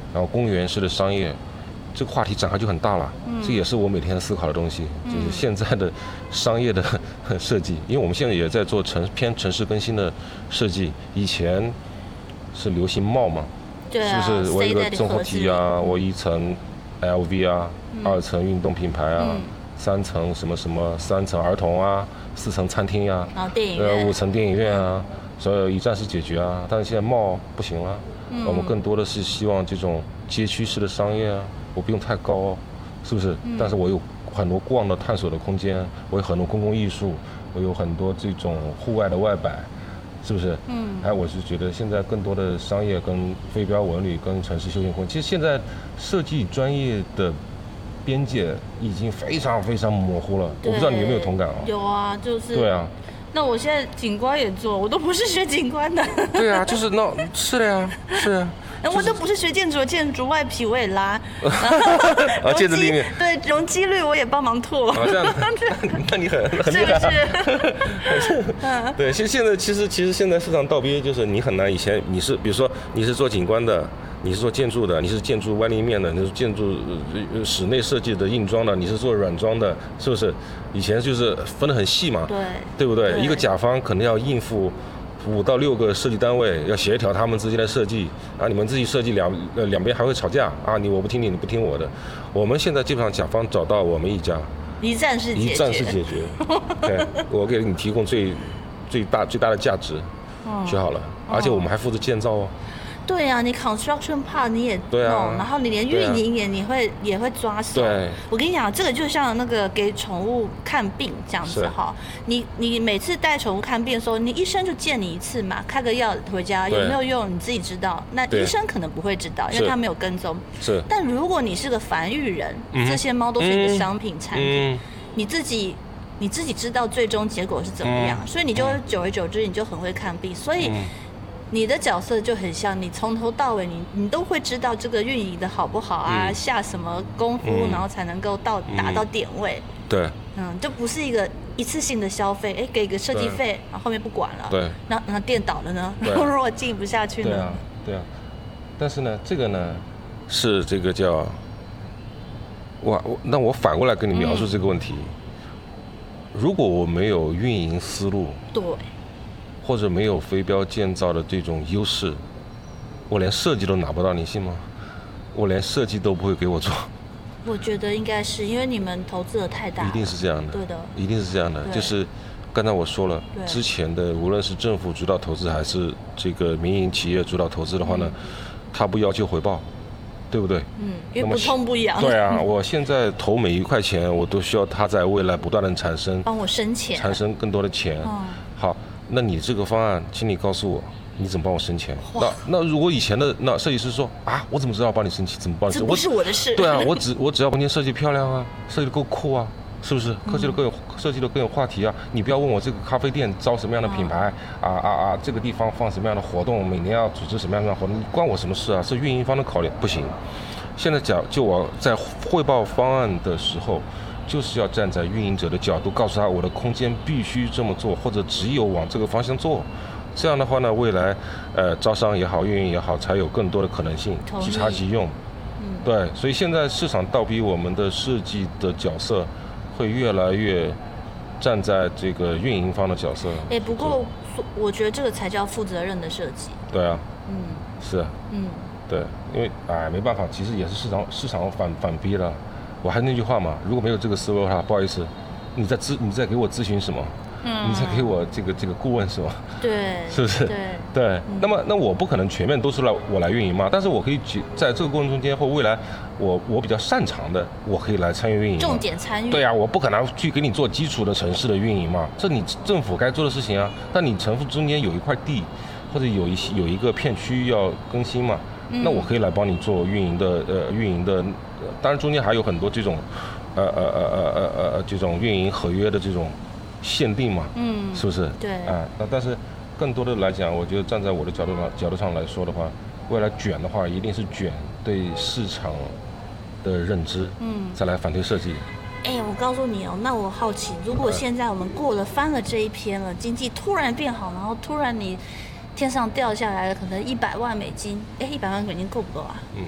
然后公园式的商业，这个话题展开就很大了。这也是我每天思考的东西，就是现在的商业的设计，因为我们现在也在做偏城市更新的设计。以前是流行帽嘛， 对啊， 是不是？我一个综合体啊，我一层 LV 啊，二层运动品牌啊，三层什么什么，三层儿童啊，四层餐厅呀， 然后电影院 ，5层电影院啊，所有一站式解决啊。但是现在帽不行了，我们更多的是希望这种街区式的商业啊，我不用太高，是不是？但是我有很多逛的探索的空间，我有很多公共艺术，我有很多这种户外的外摆，是不是？我是觉得现在更多的商业跟非标文旅跟城市休闲空间，其实现在设计专业的边界已经非常非常模糊了。我不知道你有没有同感啊？ 有啊，就是。 对啊。 那我现在景观也做，我都不是学景观的。 对啊，就是是的呀，是啊。 我都不是学建筑，建筑外皮我也拉， 啊，建筑立面， 对，容积率我也帮忙拓。 这样，那你很厉害。 是。 对，现在其实现在市场倒逼就是你很难，以前你是比如说你是做景观的，你是做建筑的，你是建筑外立面的，你是建筑室内设计的硬装的，你是做软装的，是不是？以前就是分得很细嘛，对不对？一个甲方可能要应付5到6个设计单位，要协调他们之间的设计啊，你们自己设计两边还会吵架啊，我不听你，你不听我的。我们现在基本上甲方找到我们一家，一站式解决，对，我给你提供最大的价值就好了，而且我们还负责建造哦。 对啊，你 construction part 你也弄，然后你连运营也会抓手。 对， 我跟你讲，这个就像那个给宠物看病这样子哈。你每次带宠物看病的时候，你医生就见你一次嘛，开个药回家有没有用你自己知道，那医生可能不会知道，因为他没有跟踪。 是。 但如果你是个繁育人，这些猫都是一个商品产品，你自己知道最终结果是怎么样，所以你就久而久之你就很会看病，所以。你的角色就很像，你从头到尾你都会知道这个运营的好不好啊，下什么功夫，然后才能够达到点位。 对。 就不是一次性的消费，给个设计费，然后后面不管了。 对。 那店倒了呢？如果经营不下去呢？ 对啊。但是呢，这个呢，是这个叫，那我反过来跟你描述这个问题，如果我没有运营思路， 对。 或者没有非标建造的这种优势，我连设计都拿不到，你信吗？我连设计都不会给我做。 我觉得应该是因为你们投资的太大了。 一定是这样的。 对的。 一定是这样的，就是刚才我说了，之前的无论是政府主导投资还是这个民营企业主导投资的话呢，他不要求回报，对不对？ 因为不痛不痒。 对啊，我现在投每1块钱，我都需要它在未来不断的帮我生钱， 产生更多的钱。好。那你这个方案，请你告诉我，你怎么帮我生钱？那如果以前的设计师说啊，我怎么知道帮你生钱？怎么帮你生？ 这不是我的事。 对啊，我只要空间设计漂亮啊，设计的够酷啊，是不是？设计的更有话题啊。你不要问我这个咖啡店招什么样的品牌这个地方放什么样的活动，每年要组织什么样的活动，关我什么事啊？是运营方的考虑，不行。现在就我在汇报方案的时候。就是要站在运营者的角度，告诉他我的空间必须这么做，或者只有往这个方向做。这样的话呢，未来招商也好，运营也好，才有更多的可能性即插即用。对，所以现在市场倒逼我们的设计的角色会越来越站在这个运营方的角色。 不过我觉得这个才叫负责任的设计。 对啊。是啊。对，因为没办法，其实也是市场反逼了。我还是那句话嘛，如果没有这个思路的话，不好意思，你在给我咨询什么？你在给我这个顾问什么？ 对， 是不是？对。那我不可能全面都是我来运营嘛，但是我可以在这个过程中间或未来我比较擅长的，我可以来参与运营。 重点参与。 对啊，我不可能去给你做基础的城市的运营嘛，这你政府该做的事情啊。但你城府中间有一块地，或者有一个片区要更新嘛。那我可以来帮你做运营的，当然中间还有很多这种，这种运营合约的这种限定嘛，是不是？ 对。 但是更多的来讲，我觉得站在我的角度上来说的话，未来卷的话，一定是卷对市场的认知，再来反推设计。 我告诉你哦，那我好奇，如果现在我们翻了这一篇了，经济突然变好，然后突然你。天上掉下来了，可能100万美金，100万美金够不够啊？